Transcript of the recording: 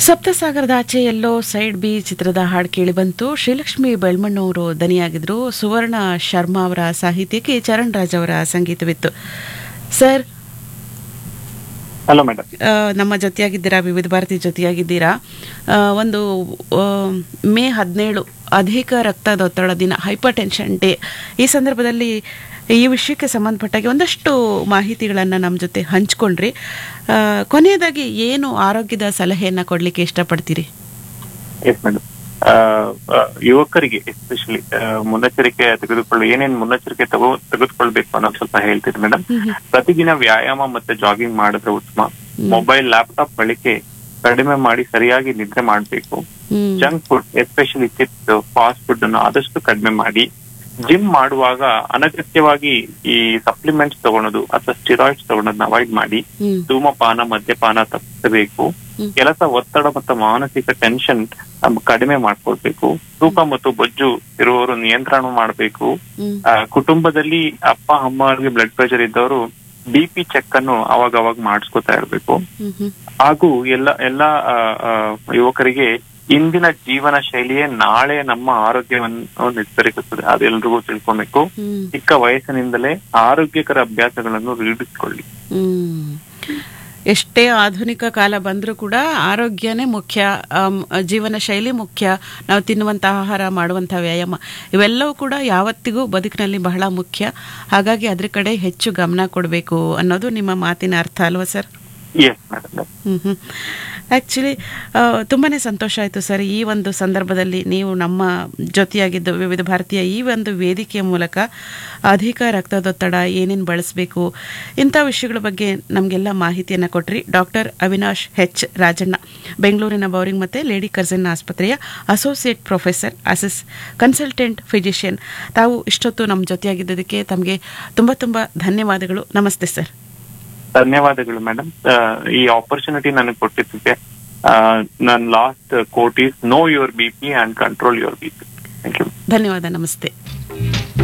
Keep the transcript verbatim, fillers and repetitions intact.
ಸಪ್ತಸಾಗರದ ಆಚೆ ಎಲ್ಲೋ side B ಚಿತ್ರದ ಹಾಡು ಕೇಳಿ ಬಂತು. ಶ್ರೀಲಕ್ಷ್ಮಿ ಬೆಳ್ಮಣ್ಣವರು ದನಿಯಾಗಿದ್ರು. ಸುವರ್ಣ ಶರ್ಮಾ ಅವರ ಸಾಹಿತ್ಯಕ್ಕೆ ಚರಣ್ ರಾಜ್ ಅವರ ಸಂಗೀತವಿತ್ತು. ಸರ್, ಹಲೋ ಮೇಡಮ್, ನಮ್ಮ ಜೊತೆಯಾಗಿದ್ದೀರಾ, ವಿವಿಧ ಭಾರತಿ ಜೊತೆಯಾಗಿದ್ದೀರಾ. ಒಂದು ಮೇ ಹದಿನೇಳು ಅಧಿಕ ರಕ್ತದೊತ್ತಡ ದಿನ, ಹೈಪರ್ ಟೆನ್ಷನ್ ಡೇ. ಈ ಸಂದರ್ಭದಲ್ಲಿ ಈ ವಿಷಯಕ್ಕೆ ಸಂಬಂಧಪಟ್ಟಾಗೆ ಒಂದಷ್ಟು ಮಾಹಿತಿಗಳನ್ನು ನಮ್ಮ ಜೊತೆ ಹಂಚ್ಕೊಂಡ್ರಿ. ಕೊನೆಯದಾಗಿ ಏನು ಆರೋಗ್ಯದ ಸಲಹೆಯನ್ನ ಕೊಡ್ಲಿಕ್ಕೆ ಇಷ್ಟಪಡ್ತೀರಿ? ಎಸ್ ಮೇಡಮ್, ಯುವಕರಿಗೆ ಎಸ್ಪೆಷಲಿ ಮುನ್ನೆಚ್ಚರಿಕೆ ತೆಗೆದುಕೊಳ್ಳಿ ಏನೇನ್ ಮುನ್ನೆಚ್ಚರಿಕೆ ತಗೋ ತೆಗೆದುಕೊಳ್ಬೇಕು ಅನ್ನೋದು ಸ್ವಲ್ಪ ಹೇಳ್ತೀನಿ ಮೇಡಮ್. ಪ್ರತಿದಿನ ವ್ಯಾಯಾಮ ಮತ್ತೆ ಜಾಗಿಂಗ್ ಮಾಡಿದ್ರೆ ಉತ್ತಮ. ಮೊಬೈಲ್ ಲ್ಯಾಪ್ಟಾಪ್ ಬಳಕೆ ಕಡಿಮೆ ಮಾಡಿ ಸರಿಯಾಗಿ ನಿದ್ರೆ ಮಾಡಬೇಕು. Junk food especially chips, fast food ಅನ್ನು ಆದಷ್ಟು ಕಡಿಮೆ ಮಾಡಿ. ಜಿಮ್ ಮಾಡುವಾಗ ಅನಗತ್ಯವಾಗಿ ಈ ಸಪ್ಲಿಮೆಂಟ್ಸ್ ತಗೊಳೋದು ಅಥವಾ ಸ್ಟಿರಾಯ್ಡ್ಸ್ ತಗೊಳೋದನ್ನ ಅವಾಯ್ಡ್ ಮಾಡಿ. ಧೂಮಪಾನ, ಮದ್ಯಪಾನ ತಪ್ಪಿಸಬೇಕು. ಕೆಲಸ ಒತ್ತಡ ಮತ್ತು ಮಾನಸಿಕ ಟೆನ್ಷನ್ ಕಡಿಮೆ ಮಾಡ್ಕೊಳ್ಬೇಕು. ತೂಕ ಮತ್ತು ಬೊಜ್ಜು ಇರುವವರು ನಿಯಂತ್ರಣ ಮಾಡಬೇಕು. ಕುಟುಂಬದಲ್ಲಿ ಅಪ್ಪ ಅಮ್ಮರಿಗೆ ಬ್ಲಡ್ ಪ್ರೆಷರ್ ಇದ್ದವರು ಬಿ ಪಿ ಚೆಕ್ ಅನ್ನು ಅವಾಗ ಅವಾಗ ಮಾಡಿಸ್ಕೊತಾ ಇರ್ಬೇಕು. ಹಾಗೂ ಎಲ್ಲ ಎಲ್ಲಾ ಯುವಕರಿಗೆ ಇಂದಿನ ಜೀವನ ಶೈಲಿಯೇ ನಾಳೆ ನಮ್ಮ ಆರೋಗ್ಯವನ್ನು ನಿರ್ಧರಿಸುತ್ತದೆ, ಅದೆಲ್ರಿಗೂ ತಿಳ್ಕೊಬೇಕು. ಚಿಕ್ಕ ವಯಸ್ಸಿನಿಂದಲೇ ಆರೋಗ್ಯಕರ ಅಭ್ಯಾಸಗಳನ್ನು ರೂಢಿಸಿಕೊಳ್ಳಿ. ಎಷ್ಟೇ ಆಧುನಿಕ ಕಾಲ ಬಂದರೂ ಕೂಡ ಆರೋಗ್ಯನೇ ಮುಖ್ಯ, ಜೀವನ ಶೈಲಿ ಮುಖ್ಯ, ನಾವು ತಿನ್ನುವಂಥ ಆಹಾರ, ಮಾಡುವಂಥ ವ್ಯಾಯಾಮ ಇವೆಲ್ಲವೂ ಕೂಡ ಯಾವತ್ತಿಗೂ ಬದುಕಿನಲ್ಲಿ ಬಹಳ ಮುಖ್ಯ. ಹಾಗಾಗಿ ಅದ್ರ ಕಡೆ ಹೆಚ್ಚು ಗಮನ ಕೊಡಬೇಕು ಅನ್ನೋದು ನಿಮ್ಮ ಮಾತಿನ ಅರ್ಥ ಅಲ್ವಾ ಸರ್? ಹ್ಮ್ ಹ್ಮ್ ಆ್ಯಕ್ಚುಲಿ ತುಂಬಾ ಸಂತೋಷ ಆಯಿತು ಸರ್. ಈ ಒಂದು ಸಂದರ್ಭದಲ್ಲಿ ನೀವು ನಮ್ಮ ಜೊತೆಯಾಗಿದ್ದು ವಿವಿಧ ಭಾರತೀಯ ಈ ಒಂದು ವೇದಿಕೆಯ ಮೂಲಕ ಅಧಿಕ ರಕ್ತದೊತ್ತಡ ಏನೇನು ಬಳಸಬೇಕು ಇಂಥ ವಿಷಯಗಳ ಬಗ್ಗೆ ನಮಗೆಲ್ಲ ಮಾಹಿತಿಯನ್ನು ಕೊಟ್ರಿ. ಡಾಕ್ಟರ್ ಅವಿನಾಶ್ ಹೆಚ್ ರಾಜಣ್ಣ, ಬೆಂಗಳೂರಿನ ಬೌರಿಂಗ್ ಮತ್ತು ಲೇಡಿ ಕರ್ಜನ್ ಆಸ್ಪತ್ರೆಯ ಅಸೋಸಿಯೇಟ್ ಪ್ರೊಫೆಸರ್, ಅಸಿಸ್ ಕನ್ಸಲ್ಟೆಂಟ್ ಫಿಸಿಷಿಯನ್. ತಾವು ಇಷ್ಟೊತ್ತು ನಮ್ಮ ಜೊತೆಯಾಗಿದ್ದದಕ್ಕೆ ತಮಗೆ ತುಂಬ ತುಂಬ ಧನ್ಯವಾದಗಳು. ನಮಸ್ತೆ ಸರ್. ಧನ್ಯವಾದಗಳು ಮೇಡಮ್. ಈ ಆಪರ್ಚುನಿಟಿ ನನಗೆ ಕೊಟ್ಟಿದ್ದಕ್ಕೆ. ನನ್ನ last coat is know your B P and control your B P. Thank you. ಧನ್ಯವಾದ. ನಮಸ್ತೆ.